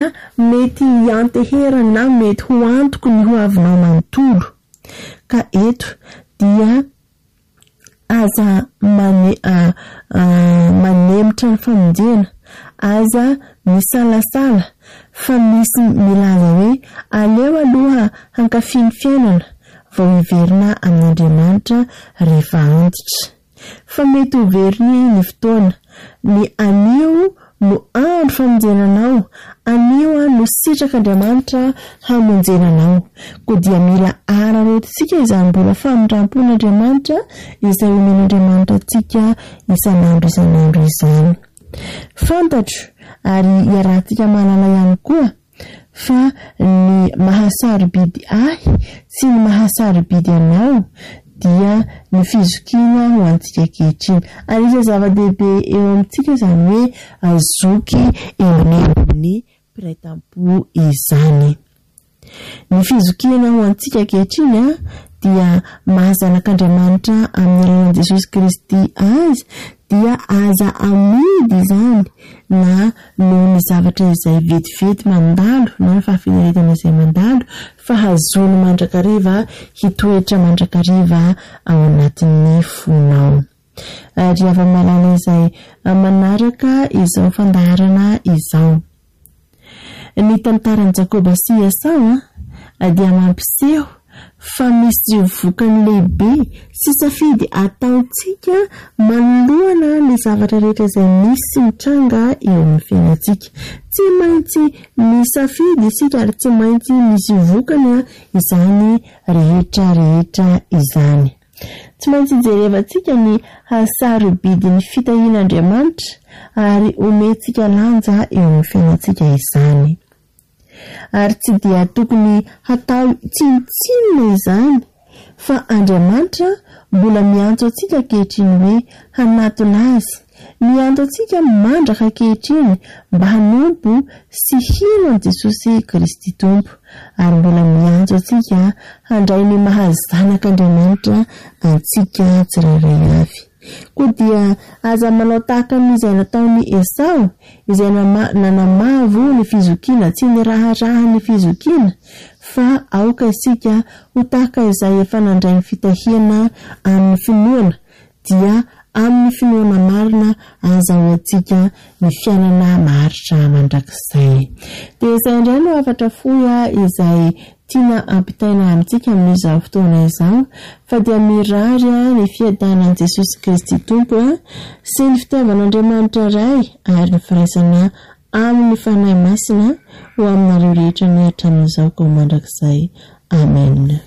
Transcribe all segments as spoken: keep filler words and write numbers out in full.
mety hianteherana na mety ho antoko ny ho avinao manontolo. Ka eto dia aza mane, uh, uh, manemitra ny famonjena, aza misalasala, fa misy milaza hoe aleo aloha hankafiny fiainana vao hiverina amin'Andriamanitra rehefa antitra. Fa mety ho veriny ny fotoana, ny anio no andro famonjenanao, anio no sitrak'Andriamanitra hamonjenanao. Ko dia mila ararotsika izany mbola famindrampon'Andriamanitra izay omen'Andriamanitra antsika isan'andro isan'andro izany. Fantatro ary iarahantsika malala ihany koa fa ny mahasarobidy ahy sy ny mahasarobidy anao dia ny fizokiana ho antsika ankehitriny. Anisany zava-dehibe eo amintsika izany hoe azoky eo amin'ny mpiray tampo izany. Ny fizokiana ho antsika ankehitriny dia mahazanak'Andriamanitra amin'ny alalan'i Jesosy Kristy azy dia aza amidy izany na noho ny zavatra izay vetivety mandalo na ny fahafilaretana izay mandalo, fa hazony mandrakariva, hitoetra mandrakariva ao anatin'ny fonao. Ary ava-malana izay manaraka izao fandaharana izao. Ny tantaran'i Jakoba sy Esau dia mampiseho fa misy vokany lehibe sy safidy ataontsika manoloana ny zavatra rehetra izay misy mitranga eo amin'ny fiainantsika. Tsy maintsy misafidy isika ary tsy maintsy misy vokany izany rehetra rehetra izany. Tsy maintsy jerevantsika ny hasarobidin'ny fitahian'Andriamanitra ary omentsika lanja eo amin'ny fiainantsika izany. Ary tsy dia tokony hatao tsinotsinona izany, fa Andriamanitra mbola miantso antsika ankehitriny hoe hanatona azy, miantso antsika mandraka ankehitriny mba hanompo sy hino an Jesosy Kristy Tompo, ary mbola miantso antsika handray ny mahazanak'Andriamanitra antsika tsirairay avy. Ko dia aza manao tahaka amin'izay nataony Esau, izay nanamavo ny fizokiana, tsy ny raharaha ny fizokiana, fa aoka isika ho tahaka izay efa nandray ny fitahiana amin'ny finoana, dia amin'ny finoana marina azahoantsika ny fiainana maharitra mandrakizay. Dia izay indray no hafatra fohy izay tiana ampitaina amintsika amin'izao fotoana izao, fa dia mirary ny fiadanan'i Jesosy Kristy Tompo sy ny fitiavan'Andriamanitra iray ary ny firaisana amin'ny fanahy masina ho aminareo rehetra ny hatramin'izao ko mandrakizay. Amen.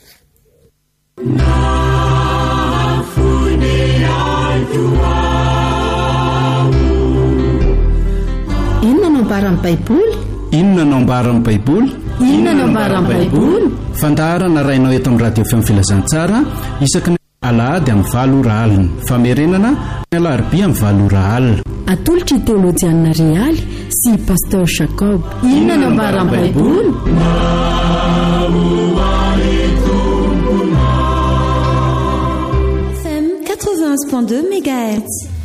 Inona no ambaran'ny Baiboly? Inona no ambaran'ny Baiboly? Inona no ambaran'ny Baiboly? Fandaharana rainao eto amin'ny radio fm filazantsara isaky ny alahady amin'ny valo ora alina, famerenana ny alarobia amin'ny valo ora alina. Atolotry teolojianina Rialy sy pasteur Jacob. Inona no ambaran'ny Baiboly? F M quatre-vingt-un virgule deux mégahertz.